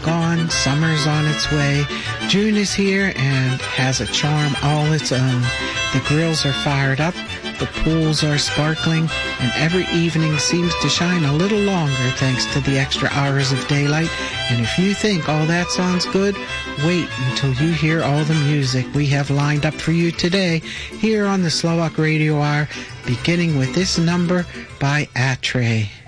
gone, summer's on its way. June is here and has a charm all its own. The grills are fired up, the pools are sparkling, and every evening seems to shine a little longer thanks to the extra hours of daylight. And if you think all that sounds good, wait until you hear all the music we have lined up for you today here on the Slovak Radio Hour, beginning with this number by Atre.